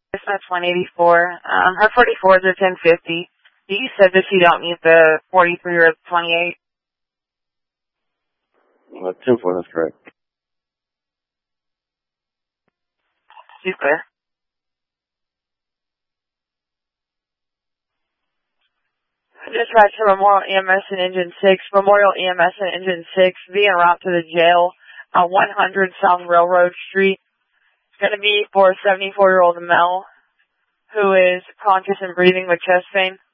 Dispatch 184. Her 44s are 1050. You said that she don't meet the 43 or 28. 10-4, that's correct. Super. Dispatch to Memorial EMS and Engine 6. Memorial EMS and Engine 6 being route to the jail on 100 South Railroad Street. It's going to be for a 74-year-old male who is conscious and breathing with chest pain.